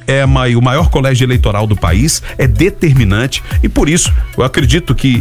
é o maior colégio eleitoral do país, é determinante, e por isso eu acredito que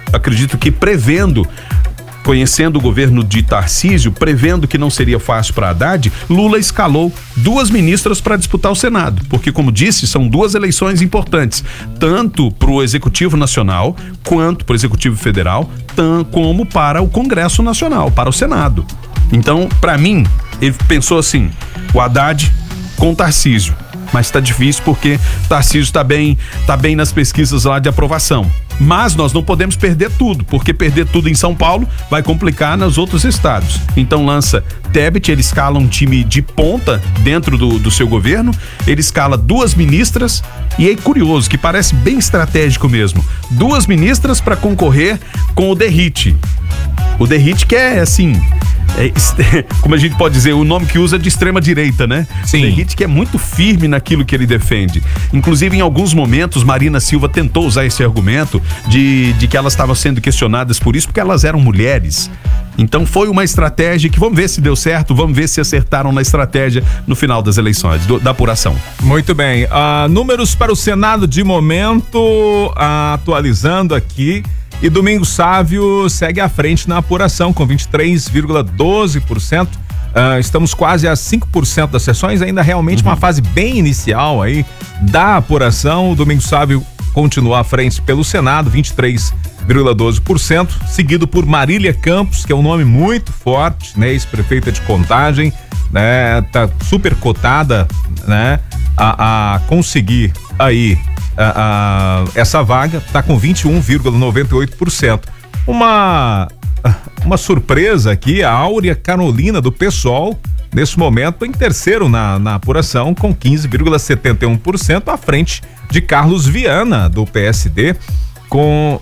conhecendo o governo de Tarcísio, prevendo que não seria fácil para Haddad, Lula escalou 2 ministras para disputar o Senado, porque, como disse, são 2 eleições importantes, tanto para o Executivo Nacional, quanto para o Executivo Federal, como para o Congresso Nacional, para o Senado. Então, para mim, ele pensou assim, o Haddad com Tarcísio, mas tá difícil porque Tarcísio tá bem nas pesquisas lá de aprovação. Mas nós não podemos perder tudo, porque perder tudo em São Paulo vai complicar nos outros estados. Então lança Tebet, ele escala um time de ponta dentro do seu governo, ele escala 2 ministras, e é curioso, que parece bem estratégico mesmo, 2 ministras para concorrer com o Derrite. O Derrite que é assim... como a gente pode dizer, o nome que usa de extrema direita, né? Sim. Derrite que é muito firme naquilo que ele defende. Inclusive, em alguns momentos, Marina Silva tentou usar esse argumento de que elas estavam sendo questionadas por isso, porque elas eram mulheres. Então foi uma estratégia que vamos ver se deu certo, vamos ver se acertaram na estratégia no final das eleições, da apuração. Muito bem. Números para o Senado de momento, atualizando aqui. E Domingos Sávio segue à frente na apuração com 23,12%. Estamos quase a 5% das sessões, ainda realmente uma fase bem inicial aí da apuração. O Domingos Sávio continua à frente pelo Senado, 23,12%, seguido por Marília Campos, que é um nome muito forte, né? Ex-prefeita de Contagem, né? Tá super cotada, né? A conseguir aí essa vaga, tá com 21,98%. Uma surpresa aqui, a Áurea Carolina do PSOL, nesse momento em terceiro na apuração, com 15,71%, à frente de Carlos Viana do PSD, com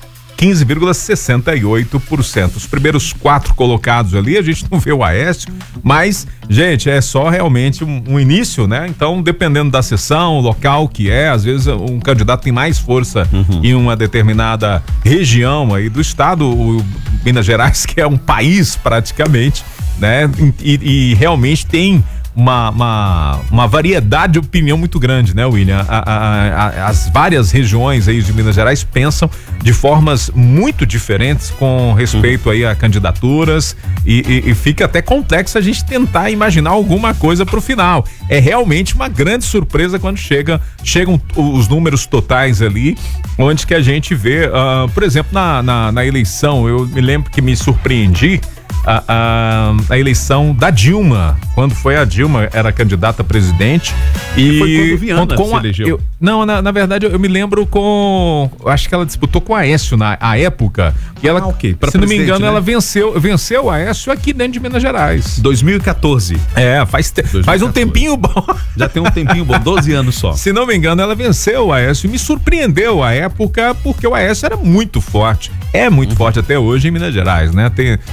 15,68%. Os primeiros 4 colocados ali, a gente não vê o Aécio, mas, gente, é só realmente um início, né? Então, dependendo da sessão, local que às vezes um candidato tem mais força em uma determinada região aí do estado, o Minas Gerais, que é um país praticamente, né? E realmente tem uma variedade de opinião muito grande, né, William? As várias regiões aí de Minas Gerais pensam de formas muito diferentes com respeito aí a candidaturas e fica até complexo a gente tentar imaginar alguma coisa pro final. É realmente uma grande surpresa quando chegam os números totais ali, onde que a gente vê, por exemplo, na eleição, eu me lembro que me surpreendi a eleição da Dilma, quando foi a Dilma, era candidata a presidente, e foi quando o Viana se elegeu. Na verdade eu me lembro acho que ela disputou com a Aécio na época, e ela, se não me engano, né? Ela venceu a Aécio aqui dentro de Minas Gerais. 2014. Faz um tempinho bom. Já tem um tempinho bom, 12 anos só. Se não me engano, ela venceu o Aécio e me surpreendeu à época, porque o Aécio era muito forte. É muito forte até hoje em Minas Gerais, né?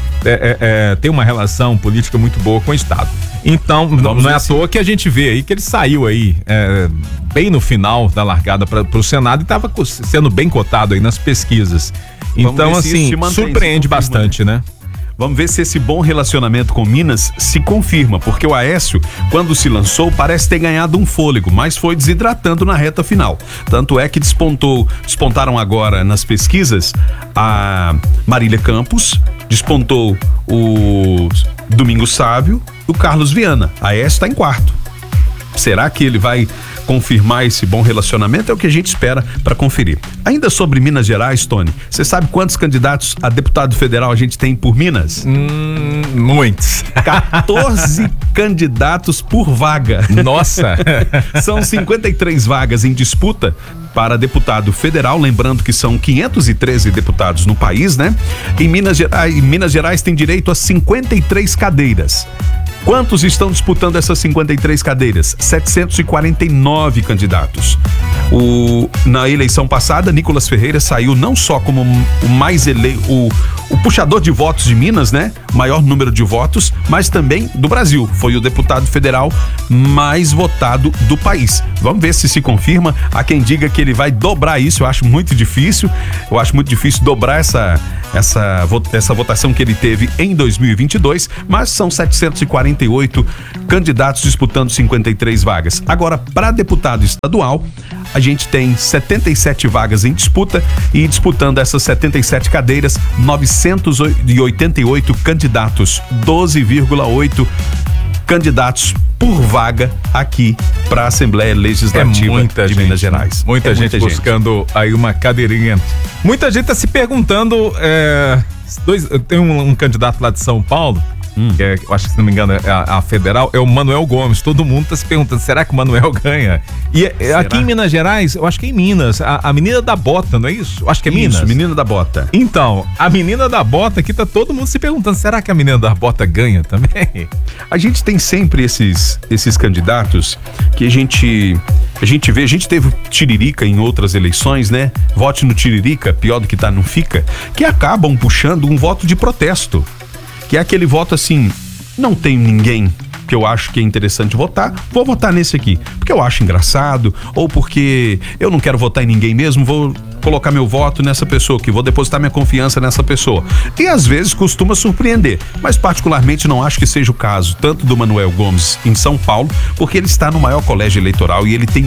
Tem uma relação política muito boa com o estado. Então, não é à toa que a gente vê aí que ele saiu aí bem no final da largada para o Senado e estava sendo bem cotado aí nas pesquisas. Então, assim, surpreende bastante, né? Vamos ver se esse bom relacionamento com Minas se confirma, porque o Aécio, quando se lançou, parece ter ganhado um fôlego, mas foi desidratando na reta final. Tanto é que despontaram agora nas pesquisas a Marília Campos, despontou o Domingos Sávio e o Carlos Viana. Aécio está em quarto. Será que ele vai confirmar esse bom relacionamento? É o que a gente espera para conferir. Ainda sobre Minas Gerais, Tony, você sabe quantos candidatos a deputado federal a gente tem por Minas? Muitos. 14 candidatos por vaga. Nossa! São 53 vagas em disputa para deputado federal, lembrando que são 513 deputados no país, né? Em Minas Gerais tem direito a 53 cadeiras. Quantos estão disputando essas 53 cadeiras? 749 candidatos. Na eleição passada, Nicolas Ferreira saiu não só como o puxador de votos de Minas, né? O maior número de votos, mas também do Brasil. Foi o deputado federal mais votado do país. Vamos ver se confirma. Há quem diga que ele vai dobrar isso. Eu acho muito difícil. dobrar essa votação que ele teve em 2022, mas são 748 candidatos disputando 53 vagas. Agora, para deputado estadual, a gente tem 77 vagas em disputa e disputando essas 77 cadeiras, 988 candidatos, 12,8 candidatos por vaga aqui para a Assembleia Legislativa de Minas Gerais. Muita gente buscando aí uma cadeirinha. Muita gente está se perguntando, tem um candidato lá de São Paulo, que eu acho que, se não me engano, é a federal, é o Manuel Gomes. Todo mundo está se perguntando, será que o Manuel ganha? E aqui em Minas Gerais, eu acho que é em Minas, a menina da bota, não é isso? Eu acho que é Minas. Isso, menina da bota. Então, a menina da bota aqui, tá todo mundo se perguntando, será que a menina da bota ganha também? A gente tem sempre esses candidatos que a gente vê, a gente teve o Tiririca em outras eleições, né? Vote no Tiririca, pior do que tá, não fica, que acabam puxando um voto de protesto. Que é aquele voto assim, não tem ninguém que eu acho que é interessante votar, vou votar nesse aqui, porque eu acho engraçado, ou porque eu não quero votar em ninguém mesmo, vou colocar meu voto nessa pessoa aqui, vou depositar minha confiança nessa pessoa. E às vezes costuma surpreender, mas particularmente não acho que seja o caso, tanto do Manuel Gomes em São Paulo, porque ele está no maior colégio eleitoral e ele tem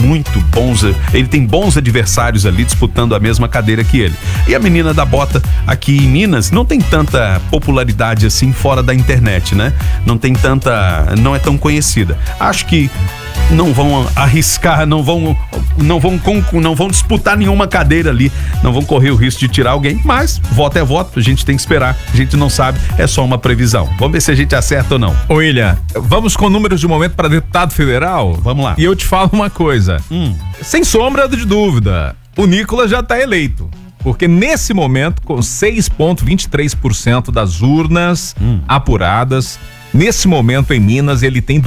bons adversários ali disputando a mesma cadeira que ele. E a menina da bota aqui em Minas não tem tanta popularidade assim fora da internet, né? Não é tão conhecida. Acho que não vão arriscar, não vão disputar nenhuma cadeira ali, não vão correr o risco de tirar alguém, mas voto é voto, a gente tem que esperar, a gente não sabe, é só uma previsão. Vamos ver se a gente acerta ou não. Ô William, vamos com números de momento para deputado federal? Vamos lá. E eu te falo uma coisa, sem sombra de dúvida, o Nicolas já está eleito. Porque nesse momento, com 6,23% das urnas apuradas, nesse momento em Minas ele tem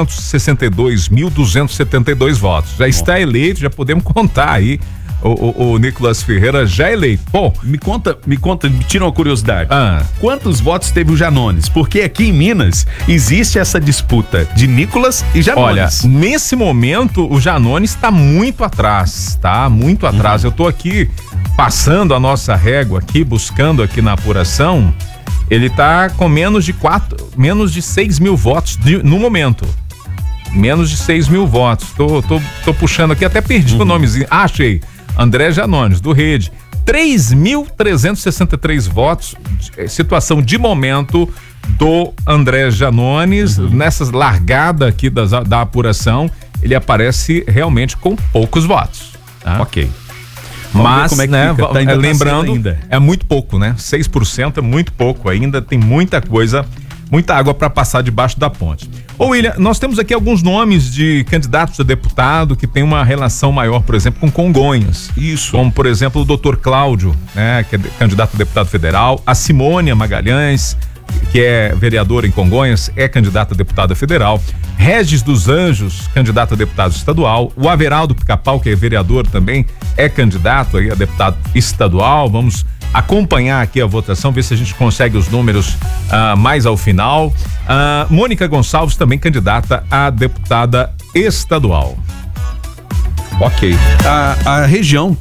262.272 votos. Já está eleito, já podemos contar aí. O Nicolas Ferreira já eleito. Bom, me tira uma curiosidade. Quantos votos teve o Janones? Porque aqui em Minas existe essa disputa de Nicolas e Janones. Olha, nesse momento o Janones está muito atrás, tá? Muito atrás. Eu tô aqui passando a nossa régua aqui, buscando aqui na apuração, ele tá com menos de 6 mil votos no momento. Menos de 6 mil votos. Tô puxando aqui, até perdi o nomezinho. Achei. André Janones, do Rede. 3.363 votos. Situação de momento do André Janones. Nessa largada aqui da apuração, ele aparece realmente com poucos votos. Tá? Ok. Mas, como é que fica? Lembrando, é muito pouco, né? 6% é muito pouco ainda, tem muita coisa, muita água para passar debaixo da ponte. Ô William, nós temos aqui alguns nomes de candidatos a deputado que tem uma relação maior, por exemplo, com Congonhas. Isso. Como, por exemplo, o doutor Cláudio, né? Que é candidato a deputado federal, a Simônia Magalhães, que é vereadora em Congonhas, é candidata a deputada federal. Regis dos Anjos, candidato a deputado estadual. O Averaldo Pica-Pau, que é vereador também, é candidato aí a deputado estadual. Vamos acompanhar aqui a votação, ver se a gente consegue os números mais ao final. Mônica Gonçalves, também candidata a deputada estadual. Ok. A região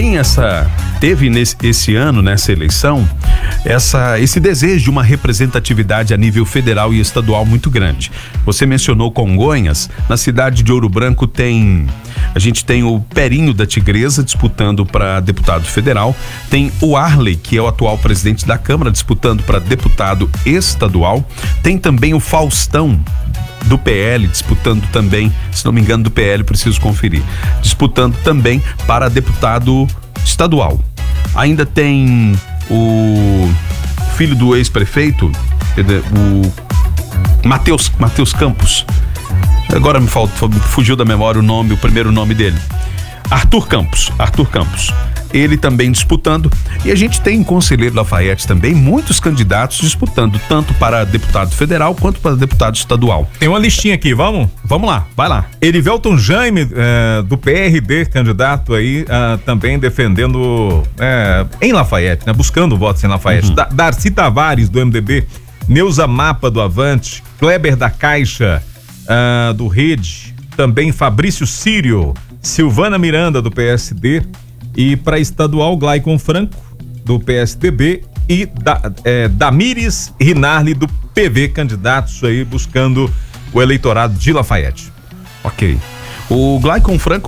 teve esse ano, nessa eleição, esse desejo de uma representatividade a nível federal e estadual muito grande. Você mencionou Congonhas, na cidade de Ouro Branco a gente tem o Perinho da Tigresa disputando para deputado federal, tem o Arley, que é o atual presidente da Câmara, disputando para deputado estadual, tem também o Faustão do PL, disputando também, se não me engano, do PL, preciso conferir, disputando também para deputado estadual. Ainda tem o filho do ex-prefeito, o Matheus Campos. Agora fugiu da memória o primeiro nome dele. Arthur Campos. Ele também disputando. E a gente tem em Conselheiro Lafayette também muitos candidatos disputando, tanto para deputado federal quanto para deputado estadual. Tem uma listinha aqui, vamos? Vamos lá, vai lá. Erivelton Jaime, do PRD, candidato aí, também defendendo em Lafayette, né? Buscando votos em Lafayette. Darcy Tavares, do MDB. Neuza Mapa, do Avante. Kleber da Caixa, do Rede. Também Fabrício Sírio. Silvana Miranda, do PSD. E para estadual, Glaicon Franco, do PSDB, e Damires Rinarli do PV, candidatos aí buscando o eleitorado de Lafayette. Ok. O Glaicon Franco